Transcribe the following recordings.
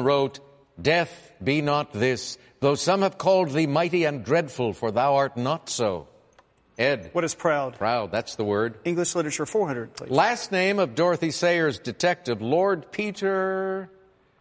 wrote, "Death, be not this, though some have called thee mighty and dreadful, for thou art not so." Ed. What is proud? Proud, that's the word. English literature, 400, please. Last name of Dorothy Sayers' detective, Lord Peter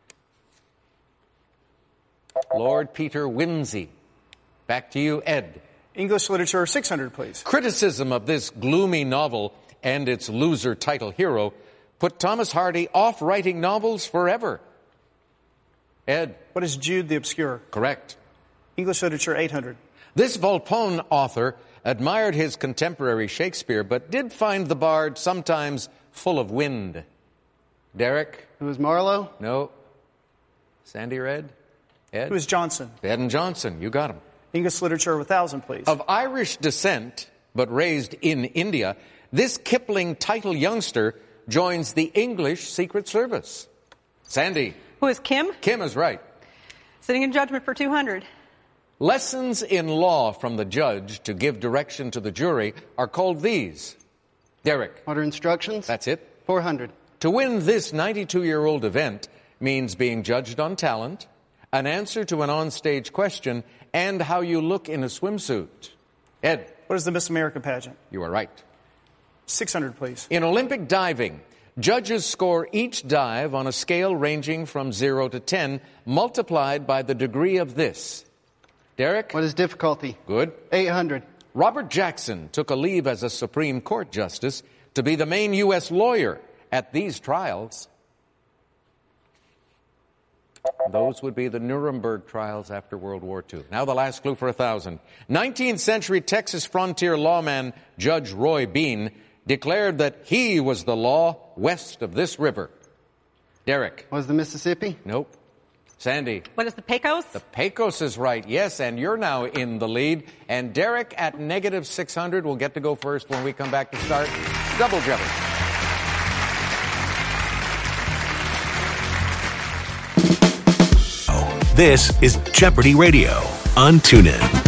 Wimsey. Back to you, Ed. English literature, 600, please. Criticism of this gloomy novel and its loser title hero put Thomas Hardy off writing novels forever. Ed. What is Jude the Obscure? Correct. English literature, 800. This Volpone author admired his contemporary Shakespeare, but did find the bard sometimes full of wind. Derek? Who is Marlowe? No. Sandy or Ed? Ed? Who is Johnson? Ed and Johnson. You got him. English literature, 1,000, please. Of Irish descent, but raised in India, this Kipling title youngster joins the English Secret Service. Sandy. Who is Kim? Kim is right. Sitting in judgment for 200. Lessons in law from the judge to give direction to the jury are called these. Derek. What are instructions? That's it. 400. To win this 92-year-old event means being judged on talent, an answer to an on-stage question, and how you look in a swimsuit. Ed. What is the Miss America pageant? You are right. 600, please. In Olympic diving, judges score each dive on a scale ranging from 0 to 10, multiplied by the degree of this. Derek? What is difficulty? Good. 800. Robert Jackson took a leave as a Supreme Court justice to be the main U.S. lawyer at these trials. Those would be the Nuremberg trials after World War II. Now the last clue for 1,000. 19th century Texas frontier lawman Judge Roy Bean declared that he was the law west of this river. Derek. Was the Mississippi? Nope. Sandy. What is the Pecos? The Pecos is right, yes, and you're now in the lead. And Derek at negative 600 will get to go first when we come back to start Double Jeopardy. This is Jeopardy Radio on TuneIn.